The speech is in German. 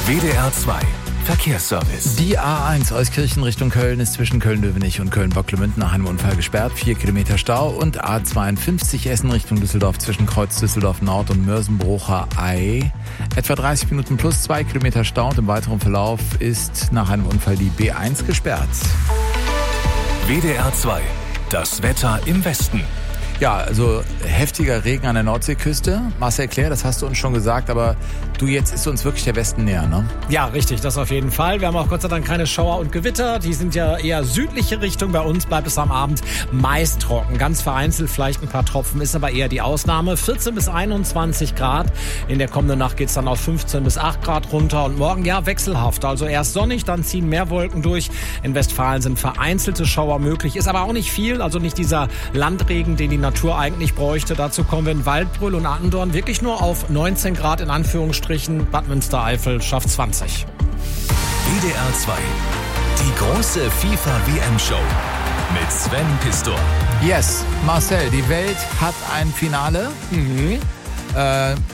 WDR 2 Verkehrsservice. Die A1 Euskirchen Richtung Köln ist zwischen Köln-Löwenich und Köln-Bocklemünden nach einem Unfall gesperrt. 4 Kilometer Stau. Und A52 Essen Richtung Düsseldorf zwischen Kreuz Düsseldorf Nord und Mörsenbrucher Ei. Etwa 30 Minuten plus 2 Kilometer Stau. Und im weiteren Verlauf ist nach einem Unfall die B1 gesperrt. WDR 2. Das Wetter im Westen. Ja, also heftiger Regen an der Nordseeküste. Marcel Claire, das hast du uns schon gesagt, aber du, jetzt ist uns wirklich der Westen näher, ne? Ja, richtig, das auf jeden Fall. Wir haben auch Gott sei Dank keine Schauer und Gewitter. Die sind ja eher südliche Richtung. Bei uns bleibt es am Abend meist trocken. Ganz vereinzelt vielleicht ein paar Tropfen, ist aber eher die Ausnahme. 14 bis 21 Grad. In der kommenden Nacht geht es dann auf 15 bis 8 Grad runter. Und morgen, ja, wechselhaft. Also erst sonnig, dann ziehen mehr Wolken durch. In Westfalen sind vereinzelte Schauer möglich. Ist aber auch nicht viel, also nicht dieser Landregen, den die Natur eigentlich bräuchte. Dazu kommen wir in Waldbröl und Attendorn wirklich nur auf 19 Grad in Anführungsstrichen. Bad Münstereifel schafft 20. WDR 2. Die große FIFA-WM-Show mit Sven Pistor. Yes, Marcel, die Welt hat ein Finale.